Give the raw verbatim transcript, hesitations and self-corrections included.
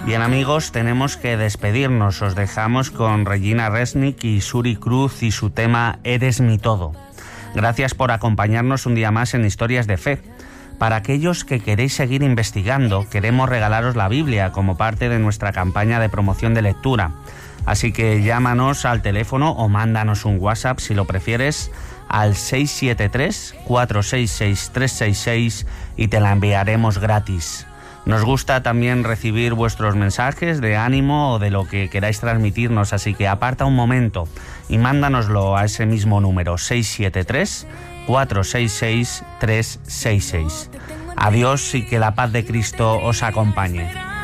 Bien, amigos, tenemos que despedirnos. Os dejamos con Regina Resnick y Suri Cruz y su tema Eres mi todo. Gracias por acompañarnos un día más en Historias de Fe. Para aquellos que queréis seguir investigando, queremos regalaros la Biblia como parte de nuestra campaña de promoción de lectura. Así que llámanos al teléfono o mándanos un WhatsApp si lo prefieres al seis siete tres, cuatro seis seis, tres seis seis y te la enviaremos gratis. Nos gusta también recibir vuestros mensajes de ánimo o de lo que queráis transmitirnos, así que aparta un momento y mándanoslo a ese mismo número, seis siete tres, cuatro seis seis, tres seis seis. Adiós y que la paz de Cristo os acompañe.